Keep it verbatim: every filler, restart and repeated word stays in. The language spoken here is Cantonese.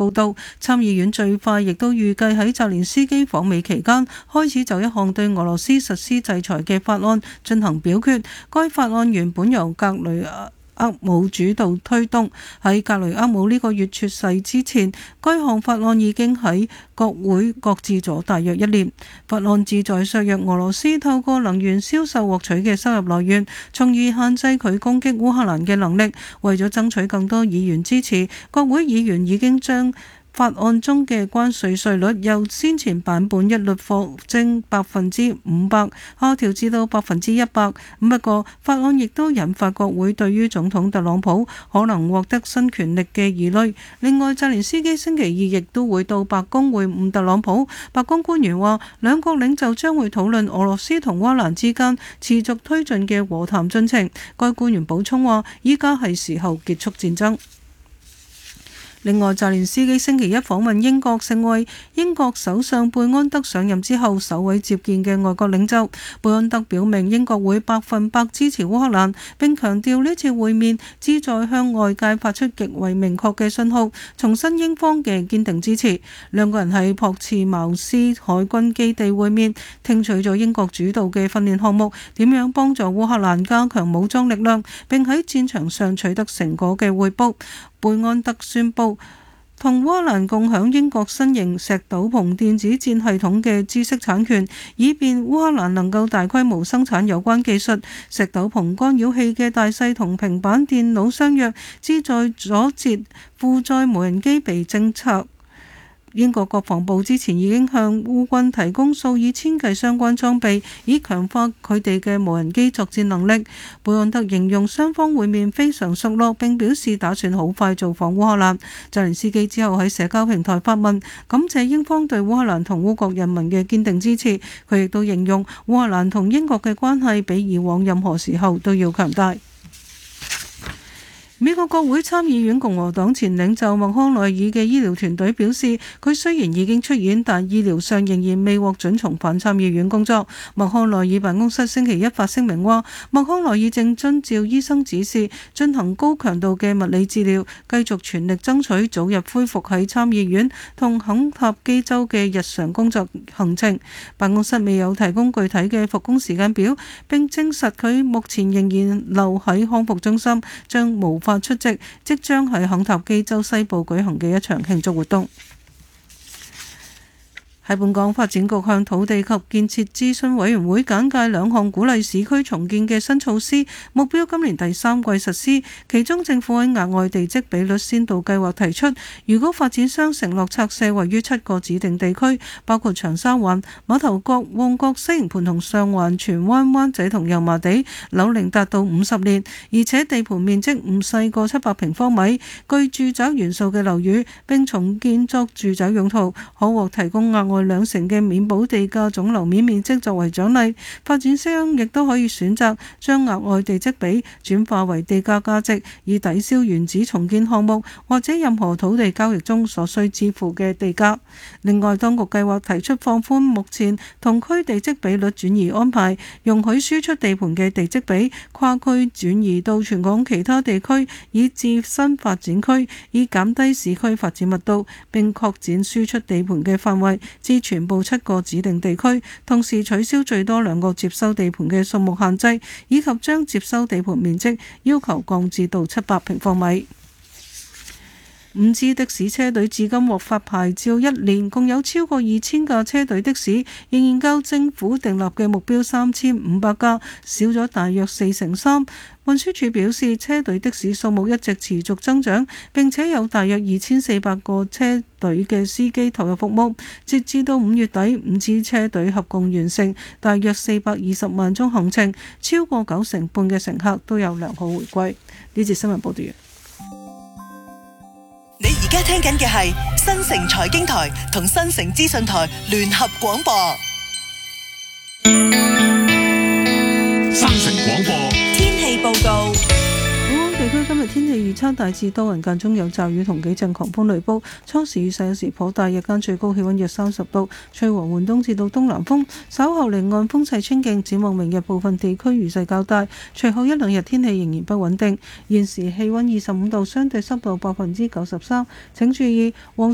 報道，參議院最快亦都預計喺澤連斯基訪美期間開始就一項對俄羅斯實施制裁嘅法案進行表決。該法案原本由格雷厄姆主導推動，喺格雷厄姆呢個月出世之前，該項法案已經喺國會擱置咗大約一年。法案旨在削弱俄羅斯透過能源銷售獲取嘅收入來源，從而限制佢攻擊烏克蘭嘅能力。為咗爭取更多議員支持，國會議員已經將法案中嘅關稅稅率由先前版本一律課徵百分之五百下調至到百分之一百。不過，法案亦都引發國會對於總統特朗普可能獲得新權力嘅疑慮。另外，澤連斯基星期二亦都會到白宮會晤特朗普。白宮官員話，兩國領袖將會討論俄羅斯同烏克蘭之間持續推進嘅和談進程。該官員補充話，依家係時候結束戰爭。另外，澤連斯基星期一訪問英國，成為英國首相貝安德上任之後首位接見嘅外國領袖。貝安德表明英國會百分百支持烏克蘭，並強調呢次會面旨在向外界發出極為明確嘅信號，重申英方嘅堅定支持。兩個人喺朴茨茅斯海軍基地會面，聽取咗英國主導嘅訓練項目點樣幫助烏克蘭加強武裝力量，並喺戰場上取得成果嘅彙報。貝安德宣布同烏克蘭共享英國新型石斗篷電子戰系統嘅知識產權，以便烏克蘭能夠大規模生產有關技術。石斗篷干擾器嘅大細同平板電腦相若，旨在阻截負載無人機被偵測。英國國防部之前已經向烏軍提供數以千計相關裝備，以強化佢哋嘅無人機作戰能力。貝安德形容雙方會面非常熟絡，並表示打算好快造訪烏克蘭。澤連斯基之後喺社交平台發文，感謝英方對烏克蘭同烏國人民嘅堅定支持。佢亦都形容烏克蘭同英國嘅關係比以往任何時候都要強大。美國國會參議院共和黨前領袖麥康奈爾嘅醫療團隊表示，佢雖然已經出院，但醫療上仍然未獲准重返參議院工作。麥康奈爾辦公室星期一發聲明話，麥康奈爾正遵照醫生指示進行高強度嘅物理治療，繼續全力爭取早日恢復喺參議院同肯塔基州嘅日常工作行程。辦公室未有提供具體嘅復工時間表，並證實佢目前仍然留喺康復中心，將無法出席即將喺肯塔基州西部舉行嘅一場慶祝活動。喺本港，發展局向土地及建設諮詢委員會簡介兩項鼓勵市區重建嘅新措施，目標今年第三季實施。其中，政府喺額外地積比率先導計劃提出，如果發展商承諾拆卸位於七個指定地區，包括長沙灣、馬頭角、旺角、西營盤同上環、荃灣、灣仔同油麻地，樓齡達到五十年，而且地盤面積唔細過七百平方米，具住宅元素嘅樓宇，並重建作住宅用途，可獲提供額外兩成嘅免補地價總樓面面積作為獎勵。發展商亦都可以選擇將額外地積比轉化為地價價值，以抵消原址重建項目或者任何土地交易中所需支付嘅地價。另外，當局計劃提出放寬目前同區地積比率轉移安排，容許輸出地盤嘅地積比跨區轉移到全港其他地區，以至新發展區，以減低市區發展密度，並擴展輸出地盤嘅範圍至全部七個指定地區，同時取消最多兩個接收地盤嘅數目限制，以及將接收地盤面積要求降至到七百平方米。五支的士車隊至今獲發牌照一年，共有超過二千架車隊的士，仍然較政府訂立嘅目標三千五百架少咗大約四成三。運輸署表示，車隊的士數目一直持續增長，並且有大約二千四百個車隊嘅司機投入服務。截至到五月底，五支車隊合共完成大約四百二十萬宗行程，超過九成半嘅乘客都有良好回歸。呢節新聞報道完。 你而家聽緊嘅係新城財經台同新城資訊台聯合廣播。 新城廣播天氣報告。 地區今日天氣預測，大致多雲，間中有驟雨同幾陣狂風雷暴，初時雨勢有時頗大，日間最高氣溫約三十度，吹和緩東至到東南風，稍後離岸風勢清勁。展望明日部分地區雨勢較大，隨後一兩日天氣仍然不穩定。現時氣溫二十五度，相對濕度百分之九十三，請注意黃